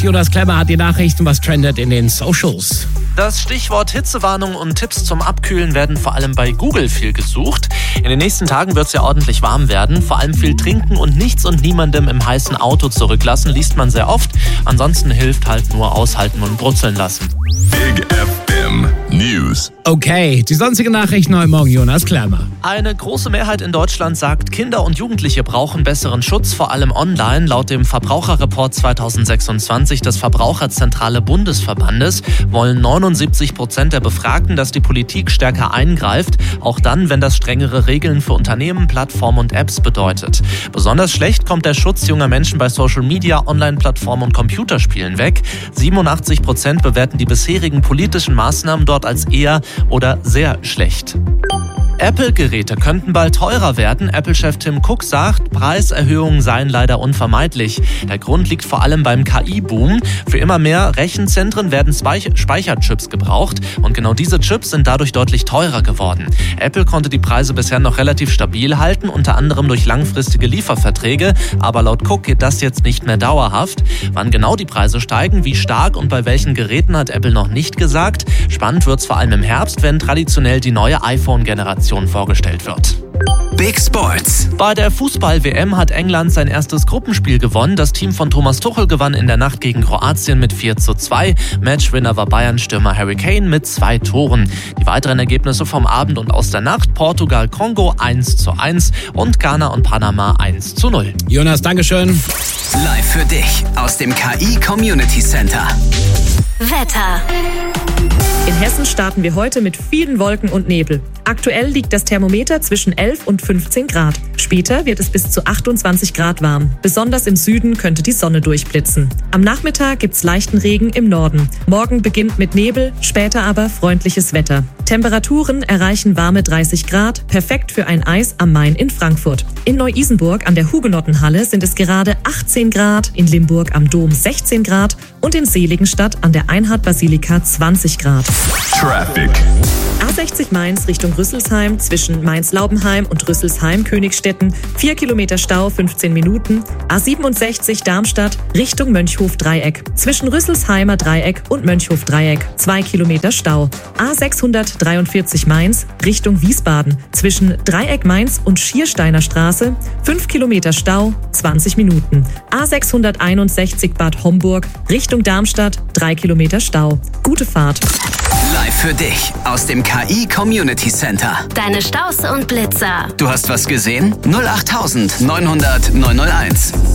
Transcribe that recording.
Jonas Klemmer hat die Nachrichten, was trendet in den Socials. Das Stichwort Hitzewarnung und Tipps zum Abkühlen werden vor allem bei Google viel gesucht. In den nächsten Tagen wird es ja ordentlich warm werden. Vor allem viel trinken und nichts und niemandem im heißen Auto zurücklassen, liest man sehr oft. Ansonsten hilft halt nur aushalten und brutzeln lassen. Big FM News. Okay, die sonstigen Nachrichten heute Morgen, Jonas Klemmer. Eine große Mehrheit in Deutschland sagt, Kinder und Jugendliche brauchen besseren Schutz, vor allem online. Laut dem Verbraucherreport 2026 des Verbraucherzentrale Bundesverbandes wollen 79% der Befragten, dass die Politik stärker eingreift, auch dann, wenn das strengere Regeln für Unternehmen, Plattformen und Apps bedeutet. Besonders schlecht kommt der Schutz junger Menschen bei Social Media, Online-Plattformen und Computerspielen weg. 87% bewerten die bisherigen politischen Maßnahmen dort als eher oder sehr schlecht. Apple-Geräte könnten bald teurer werden. Apple-Chef Tim Cook sagt, Preiserhöhungen seien leider unvermeidlich. Der Grund liegt vor allem beim KI-Boom. Für immer mehr Rechenzentren werden Speicherchips gebraucht und genau diese Chips sind dadurch deutlich teurer geworden. Apple konnte die Preise bisher noch relativ stabil halten, unter anderem durch langfristige Lieferverträge, aber laut Cook geht das jetzt nicht mehr dauerhaft. Wann genau die Preise steigen, wie stark und bei welchen Geräten hat Apple noch nicht gesagt. Spannend wird's vor allem im Herbst, wenn traditionell die neue iPhone-Generation vorgestellt wird. Big Sports. Bei der Fußball-WM hat England sein erstes Gruppenspiel gewonnen. Das Team von Thomas Tuchel gewann in der Nacht gegen Kroatien mit 4:2. Matchwinner war Bayern-Stürmer Harry Kane mit 2 Toren. Die weiteren Ergebnisse vom Abend und aus der Nacht: Portugal-Kongo 1:1 und Ghana und Panama 1:0. Jonas, Dankeschön. Live für dich aus dem KI Community Center. Wetter. In Hessen starten wir heute mit vielen Wolken und Nebel. Aktuell liegt das Thermometer zwischen 11 und 15 Grad. Später wird es bis zu 28 Grad warm. Besonders im Süden könnte die Sonne durchblitzen. Am Nachmittag gibt's leichten Regen im Norden. Morgen beginnt mit Nebel, später aber freundliches Wetter. Temperaturen erreichen warme 30 Grad, perfekt für ein Eis am Main in Frankfurt. In Neu-Isenburg an der Hugenottenhalle sind es gerade 18 Grad, in Limburg am Dom 16 Grad und in Seligenstadt an der Einhard-Basilika 20 Grad. Traffic. A60 Mainz Richtung Rüsselsheim zwischen Mainz-Laubenheim und Rüsselsheim-Königstetten 4 Kilometer Stau, 15 Minuten. A67 Darmstadt Richtung Mönchhof-Dreieck zwischen Rüsselsheimer Dreieck und Mönchhof-Dreieck 2 Kilometer Stau. A643 Mainz Richtung Wiesbaden zwischen Dreieck Mainz und Schiersteiner Straße 5 Kilometer Stau, 20 Minuten. A661 Bad Homburg Richtung Darmstadt 3 Kilometer Stau. Gute Fahrt. Live für dich aus dem KI Community Center. Deine Staus und Blitzer. Du hast was gesehen? 08900 901.